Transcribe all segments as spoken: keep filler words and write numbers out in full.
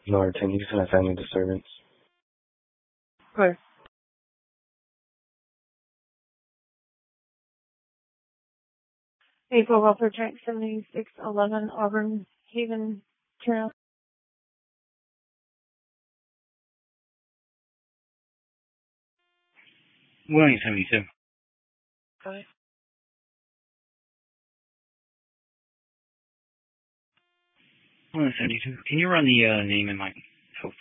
Norton, Houston, a family disturbance. Clear. April Welfare Track seventy-six eleven Auburn Haven Trail. William seventy-two. Go ahead. William seventy-two. Can you run the uh, name and my folks?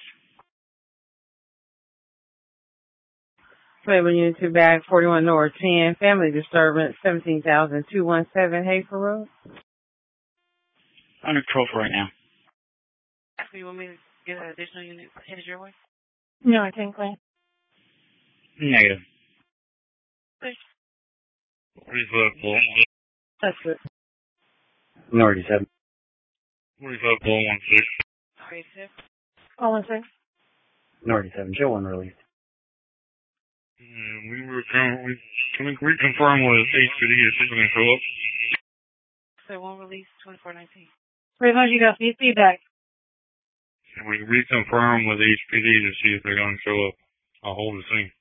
Flavor Unit two Bag forty-one North ten Family Disturbance seventeen thousand two hundred seventeen Hafer Road. Under control for right now. Actually, you want me to get an additional unit headed your way? No, I think Clay. Negative. forty-five Paul. That's good. Minority seven. forty-five Paul one six. Creative. All in six. Minority seven. Show one released. Yeah, we were con- we can we reconfirm with H P D if she's going to show up? So one release twenty-four nineteen. Pretty much you got feed- feedback. Can we reconfirm with H P D to see if they're going to show up? I'll hold the scene.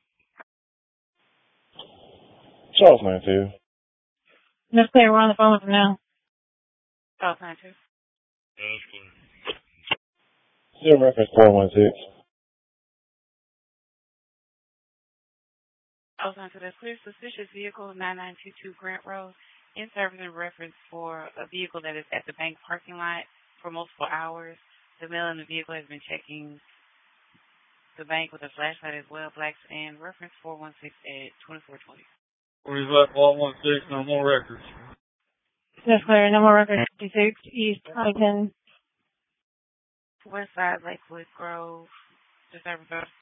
Charles nine two. Let's play. We're on the phone with them now. Charles nine two. Yeah, that's clear. Zero reference four one six. Charles nine two. That's clear. Suspicious vehicle nine nine two two Grant Road. In service in reference for a vehicle that is at the bank parking lot for multiple hours. The male in the vehicle has been checking the bank with a flashlight as well. Blacks and reference four one six at twenty-four twenty. forty-five Paul one six, no more records. That's clear. No more records. fifty-six East I ten. West side Lakewood Grove. Disturbance